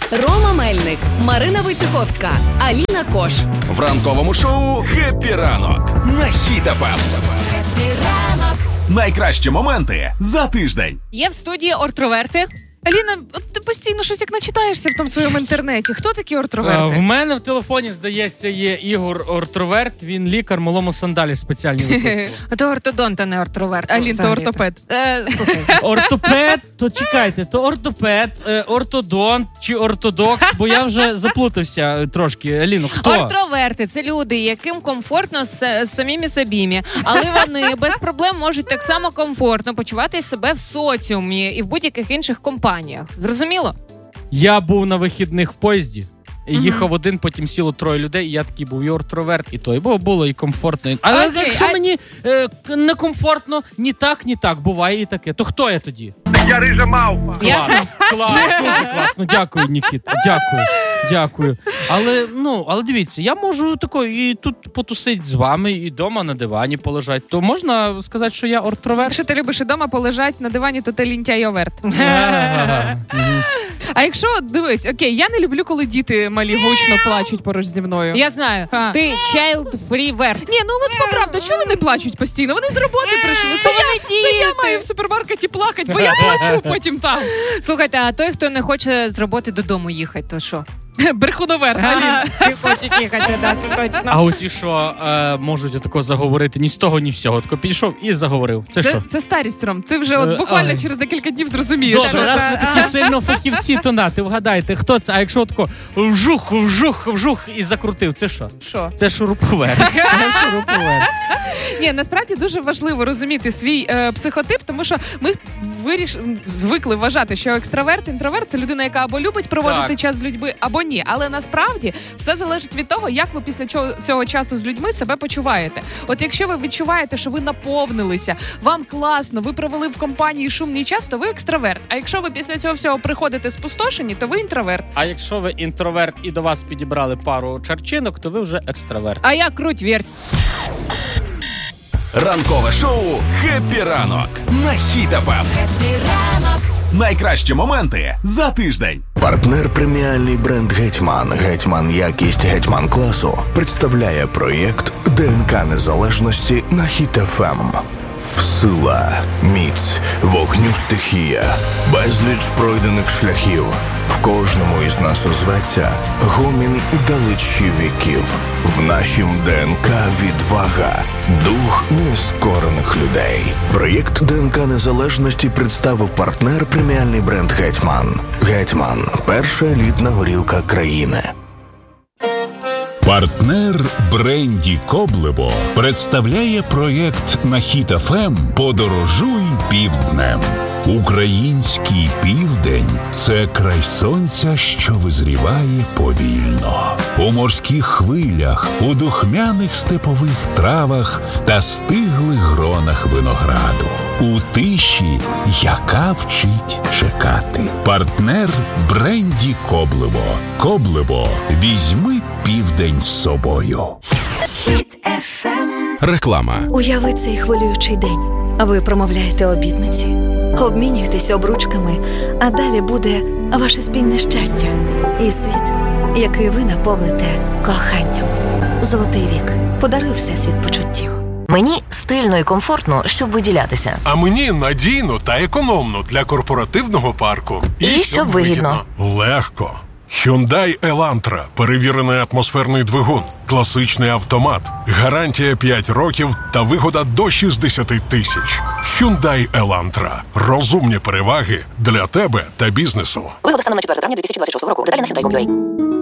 Рома Мельник, Марина Войцеховська, Аліна Кош. В ранковому шоу «Хеппі ранок» на Хіт FM. Хеппі ранок. Найкращі моменти за тиждень. Є в студії ортроверти. Аліна, от ти постійно щось як начитаєшся в тому своєму інтернеті. Хто такі ортроверти? В мене в телефоні, здається, є Ігор Ортроверт. Він лікар, малому сандалі спеціальні виписував. То ортодонт, а не ортроверт. Алін, то ортопед. Ортопед, то чекайте, то ортопед, ортодонт чи ортодокс, бо я вже заплутався трошки. Аліно, хто? Ортроверти – це люди, яким комфортно з самими собі, але вони без проблем можуть так само комфортно почувати себе в соціумі і в будь-яких інших компаніях. Зрозуміло? Я був на вихідних в поїзді. Їхав один, потім сіло 3 людей, і я такий був і ортроверт, і то. І було і комфортно. Але якщо мені некомфортно, ні так, буває і таке, то хто я тоді? Я рижа мавпа. Клас, дуже класно. Дякую, Нікіта, дякую. Але дивіться, я можу і тут потусити з вами, і вдома на дивані полежати. То можна сказати, що я ортроверт? Якщо ти любиш і вдома полежати на дивані, то ти лінтяй-оверт. А якщо, дивись, окей, я не люблю, коли діти малі гучно плачуть поруч зі мною. Я знаю, ти child-free-верт. Ні, от правда, чого вони плачуть постійно? Вони з роботи прийшли. Це я маю в супермаркеті плакати, бо я плачу потім там. Слухайте, а той, хто не хоче з роботи додому їхати, то що? Брехуновер, Алін. Ти хочеш їхати, да, це точно. А оці, що можуть отако заговорити ні з того, ні всього. Тако підійшов і заговорив. Це що? Це старість, Ром. Ти вже буквально через декілька днів зрозумієш. Добре, раз ви такі сильно фахівці, то ти вгадайте, хто це? А якщо тако вжух і закрутив, це що? Що? Це шуруповерт. Ні, насправді дуже важливо розуміти свій психотип, тому що ми звикли вважати, що екстраверт, інтроверт – це людина, яка або любить проводити час з людьми, або ні. Але насправді все залежить від того, як ви після цього часу з людьми себе почуваєте. От якщо ви відчуваєте, що ви наповнилися, вам класно, ви провели в компанії шумний час, то ви екстраверт. А якщо ви після цього всього приходите спустошені, то ви інтроверт. А якщо ви інтроверт і до вас підібрали пару чарчинок, то ви вже екстраверт. А я круть-верть. Ранкове шоу «Хеппі ранок» на Хіт FM. Хеппі ранок. Найкращі моменти за тиждень. Партнер преміальний бренд «Гетьман». «Гетьман» якість «Гетьман» класу представляє проєкт ДНК незалежності на Хіт FM. Сила, міць, вогню стихія, безліч пройдених шляхів. В кожному із нас озветься гомін далечі віків. В нашім ДНК відвага, дух нескорених людей. Проєкт ДНК незалежності представив партнер преміальний бренд «Гетьман». «Гетьман» – перша елітна горілка країни. Партнер бренді Коблево представляє проєкт на Хіт FM «Подорожуй півднем». Український південь – це край сонця, що визріває повільно. У морських хвилях, у духмяних степових травах та стиглих гронах винограду. У тиші, яка вчить чекати. Партнер бренді Коблево. Коблево. Візьми південь з собою. Хіт FM. Реклама. Уяви цей хвилюючий день. Ви промовляєте обітниці, обмінюєтесь обручками, а далі буде ваше спільне щастя і світ, який ви наповните коханням. Золотий вік. Подаруй всесвіт почуттів. Мені стильно і комфортно, щоб виділятися. А мені надійно та економно для корпоративного парку. І щоб вигідно. Легко. Hyundai Elantra. Перевірений атмосферний двигун. Класичний автомат. Гарантія 5 років та вигода до 60 тисяч. Hyundai Elantra. Розумні переваги для тебе та бізнесу. Вигода станом на 4 травня 2026 року. Деталі на Hyundai.com.ua.